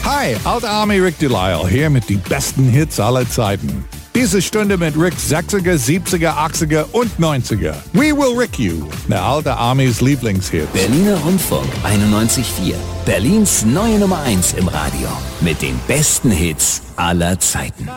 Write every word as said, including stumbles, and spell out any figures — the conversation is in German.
Hi, Alter Army Rick Delisle hier mit die besten Hits aller Zeiten. Diese Stunde mit Ricks sechziger, siebziger, achtziger und neunziger. We Will Rick You, der Alter Armys Lieblingshits. Berliner Rundfunk einundneunzig Komma vier. Berlins neue Nummer eins im Radio. Mit den besten Hits aller Zeiten.